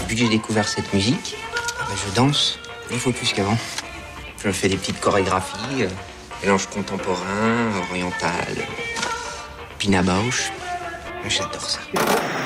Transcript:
Depuis que j'ai découvert cette musique, je danse 10 fois plus qu'avant. Je fais des petites chorégraphies, mélange contemporain, oriental, Pina Bausch. J'adore ça.